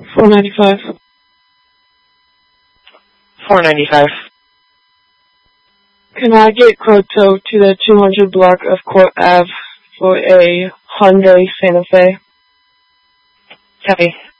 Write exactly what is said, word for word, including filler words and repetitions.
four ninety-five. four ninety-five. Can I get quote to the two hundred block of Court Ave for a Hyundai Santa Fe? Copy.